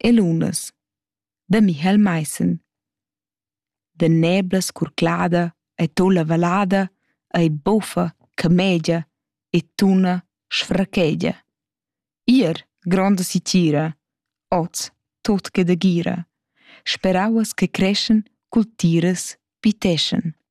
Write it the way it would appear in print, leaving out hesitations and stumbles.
e lunas, da Michael Meissen. Da neblas curclada e tolla valada ei buffa, camegia e tuna sfrachegia. Ier gronda sitgira, oz tut che da gira. Sperauas che creschen cul tiras piteschen.